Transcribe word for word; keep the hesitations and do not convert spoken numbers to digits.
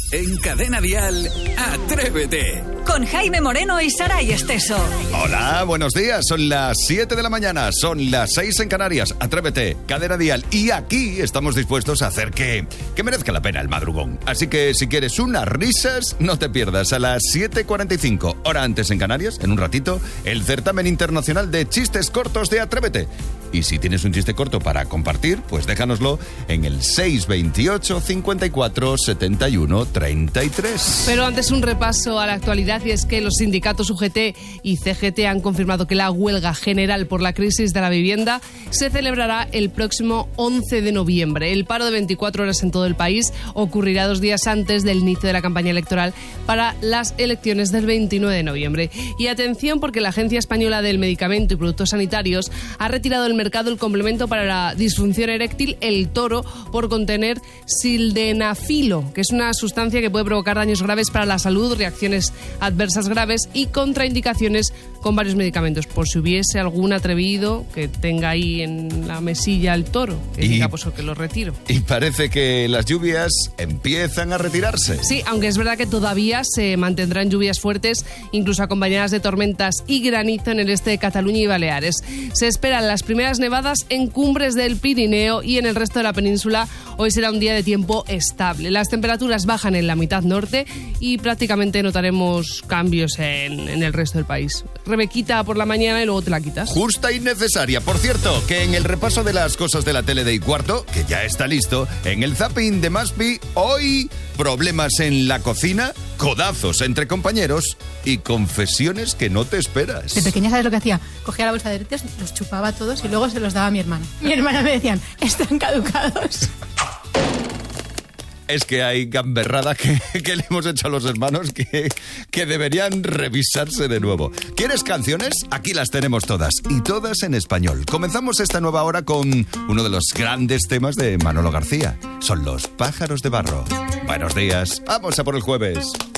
En Cadena Dial, Atrévete. Con Jaime Moreno y Saray Esteso. Hola, buenos días. Son las siete de la mañana, son las seis en Canarias. Atrévete, Cadena Dial. Y aquí estamos dispuestos a hacer que, que merezca la pena el madrugón. Así que si quieres unas risas, no te pierdas a las siete cuarenta y cinco, hora antes en Canarias, en un ratito, el certamen internacional de chistes cortos de Atrévete. Y si tienes un chiste corto para compartir, pues déjanoslo en el seis veintiocho, cincuenta y cuatro, setenta y uno, treinta y tres. Pero antes un repaso a la actualidad, y es que los sindicatos U G T y C G T han confirmado que la huelga general por la crisis de la vivienda se celebrará el próximo once de noviembre. El paro de veinticuatro horas en todo el país ocurrirá dos días antes del inicio de la campaña electoral para las elecciones del veintinueve de noviembre. Y atención, porque la Agencia Española del Medicamento y Productos Sanitarios ha retirado del mercado el complemento para la disfunción eréctil, el Toro, por contener sildenafilo, que es una sustancia que puede provocar daños graves para la salud, reacciones adversas graves y contraindicaciones con varios medicamentos. Por si hubiese algún atrevido que tenga ahí en la mesilla el Toro, que y, diga pues que lo retiro. Y parece que las lluvias empiezan a retirarse. Sí, aunque es verdad que todavía se mantendrán lluvias fuertes, incluso acompañadas de tormentas y granizo en el este de Cataluña y Baleares. Se esperan las primeras nevadas en cumbres del Pirineo y en el resto de la península. Hoy será un día de tiempo estable. Las temperaturas bajan en la mitad norte y prácticamente notaremos cambios en, en el resto del país. Rebequita por la mañana y luego te la quitas. Justa y necesaria. Por cierto, que en el repaso de las cosas de la tele de y cuarto, que ya está listo, en el zapping de Maspi, hoy problemas en la cocina, codazos entre compañeros y confesiones que no te esperas. De pequeña, ¿sabes lo que hacía? Cogía la bolsa de aretes, los chupaba todos y luego se los daba a mi hermana. Mi hermana me decían, están caducados. Es que hay gamberrada que, que le hemos hecho a los hermanos que, que deberían revisarse de nuevo. ¿Quieres canciones? Aquí las tenemos todas, y todas en español. Comenzamos esta nueva hora con uno de los grandes temas de Manolo García. Son los pájaros de barro. Buenos días, vamos a por el jueves.